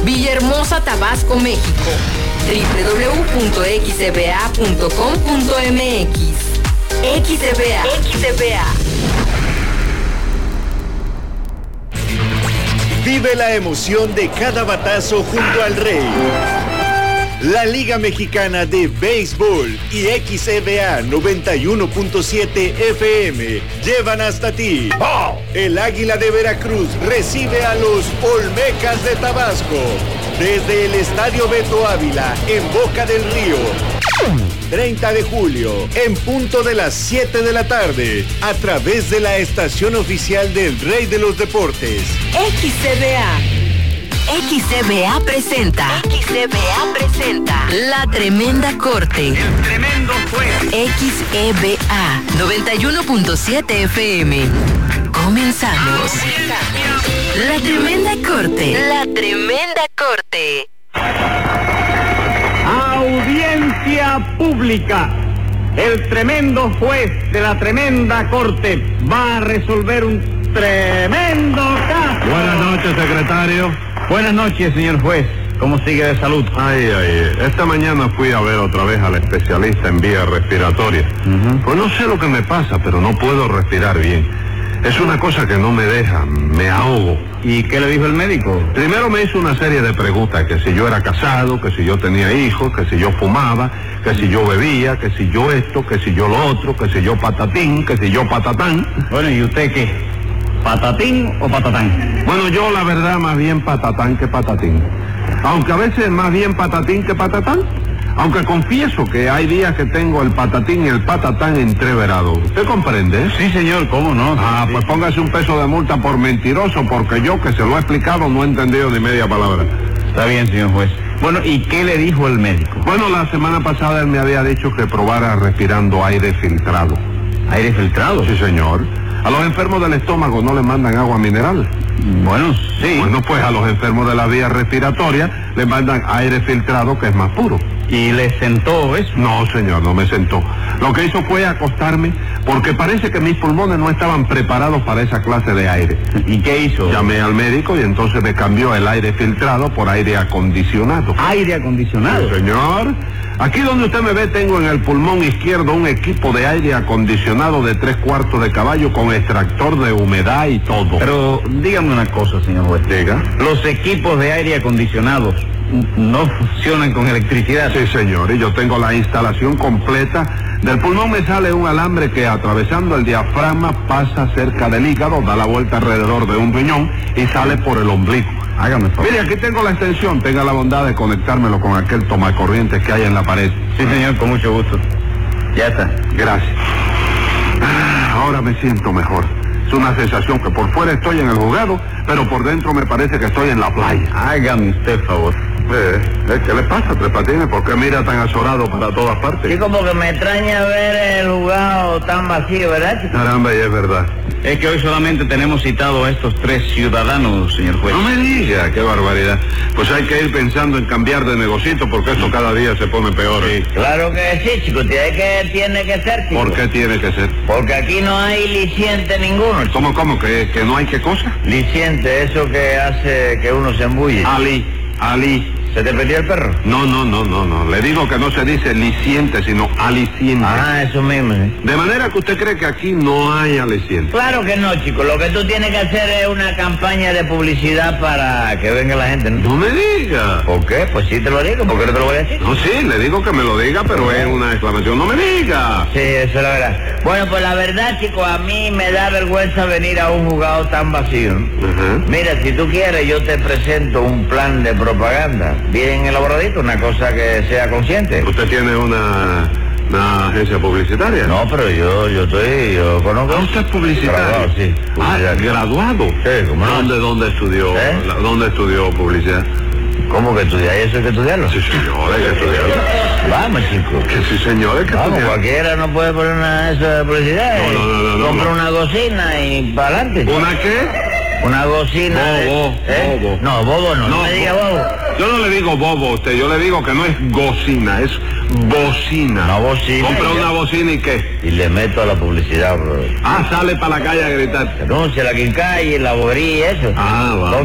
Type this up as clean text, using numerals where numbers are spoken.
Villahermosa, Tabasco, México. www.xcba.com.mx. XCBA. Vive la emoción de cada batazo junto al Rey. La Liga Mexicana de Béisbol y XCBA 91.7 FM llevan hasta ti. El Águila de Veracruz recibe a los Olmecas de Tabasco desde el Estadio Beto Ávila en Boca del Río. 30 de julio, en punto de las 7 de la tarde, a través de la estación oficial del Rey de los Deportes. XCBA presenta La Tremenda Corte. El tremendo juez. XEBA 91.7 FM. Comenzamos. La Tremenda Corte. Audiencia pública. El tremendo juez de la tremenda corte va a resolver un tremendo caso. Buenas noches, secretario. Buenas noches, señor juez. ¿Cómo sigue de salud? Esta mañana fui a ver otra vez al especialista en vías respiratorias. Pues no sé lo que me pasa, pero no puedo respirar bien. Es una cosa que no me deja, me ahogo. ¿Y qué le dijo el médico? Primero me hizo una serie de preguntas, que si yo era casado, que si yo tenía hijos, que si yo fumaba, que si yo bebía, que si yo esto, que si yo lo otro, que si yo patatín, que si yo patatán. Bueno, ¿y usted qué? ¿Patatín o patatán? Bueno, yo la verdad más bien patatán que patatín. Aunque a veces más bien patatín que patatán. Aunque confieso que hay días que tengo el patatín y el patatán entreverados. ¿Usted comprende? Sí, señor, ¿cómo no? Pues póngase un peso de multa por mentiroso, porque yo, que se lo he explicado, no he entendido ni media palabra. Está bien, señor juez. Bueno, ¿y qué le dijo el médico? Bueno, la semana pasada él me había dicho que probara respirando aire filtrado. ¿Aire filtrado? Sí, señor. A los enfermos del estómago no le mandan agua mineral. Bueno, sí. Bueno, pues a los enfermos de la vía respiratoria le mandan aire filtrado, que es más puro. ¿Y le sentó eso? No, señor, no me sentó. Lo que hizo fue acostarme, porque parece que mis pulmones no estaban preparados para esa clase de aire. ¿Y qué hizo? Llamé al médico y entonces me cambió el aire filtrado por aire acondicionado. ¿Aire acondicionado? Sí, señor. Aquí donde usted me ve tengo en el pulmón izquierdo un equipo de aire acondicionado de 3/4 de caballo con extractor de humedad y todo. Pero dígame una cosa, señor juez. Diga. Los equipos de aire acondicionados no funcionan con electricidad. Sí, señor, y yo tengo la instalación completa. Del pulmón me sale un alambre que, atravesando el diafragma, pasa cerca del hígado, da la vuelta alrededor de un riñón y sale por el ombligo. Hágame favor. Mire, aquí tengo la extensión, tenga la bondad de conectármelo con aquel tomacorrientes que hay en la pared. Sí, señor, con mucho gusto. Ya está. Gracias. Ahora me siento mejor. Es una sensación que por fuera estoy en el juzgado, pero por dentro me parece que estoy en la playa. Hágame usted favor. ¿Qué le pasa, Tres Patines? ¿Por qué mira tan azorado para todas partes? Sí, como que me extraña ver el juzgado tan vacío, ¿verdad, chico? Caramba, y es verdad. Es que hoy solamente tenemos citado a estos 3 ciudadanos, señor juez. No me diga, qué barbaridad. Pues hay que ir pensando en cambiar de negocito, porque esto cada día se pone peor. Sí. Claro que sí, chico. Tiene que ser, chico. ¿Por qué tiene que ser? Porque aquí no hay liciente ninguno, chico. ¿Cómo? ¿Que no hay qué cosa? Liciente, eso que hace que uno se embulle. Ali. ¿Se te perdió el perro? No. Le digo que no se dice liciente, sino aliciente. Eso mismo, ¿sí? De manera que usted cree que aquí no hay aliciente. Claro que no, chico. Lo que tú tienes que hacer es una campaña de publicidad para que venga la gente, ¿no? No me diga. ¿Por qué? Pues sí te lo digo. ¿Por qué no te lo voy a decir? No, sí, le digo que me lo diga, pero es una exclamación. ¡No me diga! Sí, eso es la verdad. Bueno, pues la verdad, chico, a mí me da vergüenza venir a un juzgado tan vacío, ¿no? Mira, si tú quieres, yo te presento un plan de propaganda bien elaboradito, una cosa que sea consciente. ¿Usted tiene una agencia publicitaria? No, pero yo conozco. ¿Usted es publicitario? Graduado, sí. ¿Graduado? Sí, ¿cómo no? ¿Dónde estudió? ¿Dónde estudió publicidad? ¿Cómo que estudiar? ¿Eso hay que estudiarlo? Sí, señor, hay que estudiarlo. Vamos, chico. Que sí, señor, hay que estudiarlo. Cualquiera no puede poner una de publicidad. No. Compra una bocina y para adelante. ¿Una qué? Una bocina. Bobo. No, bobo no me diga bobo. Yo no le digo bobo a usted, yo le digo que no es gocina, es bocina. Una bocina. Compra una bocina y ¿qué? Y le meto a la publicidad, bro. Sale para la calle a gritar. Anuncia la quincalla, la bobería y eso. Va.